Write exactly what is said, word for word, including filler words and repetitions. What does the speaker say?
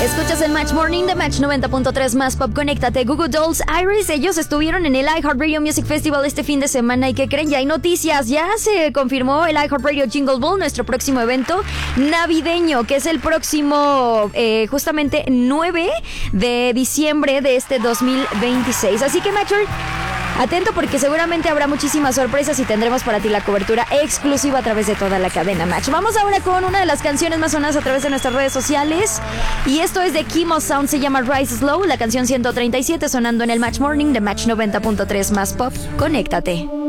Escuchas el Match Morning de Match noventa punto tres más Pop. Conéctate. Google Dolls, Iris, ellos estuvieron en el iHeartRadio Music Festival este fin de semana. ¿Y qué creen? Ya hay noticias. Ya se confirmó el iHeartRadio Jingle Ball, nuestro próximo evento navideño, que es el próximo eh, justamente nueve de diciembre de este dos mil veintiséis. Así que, Matcher, atento porque seguramente habrá muchísimas sorpresas y tendremos para ti la cobertura exclusiva a través de toda la cadena Match. Vamos ahora con una de las canciones más sonadas a través de nuestras redes sociales. Y esto es de Kimo Sound, se llama Rise Slow, la canción ciento treinta y siete sonando en el Match Morning de Match noventa punto tres más Pop. Conéctate.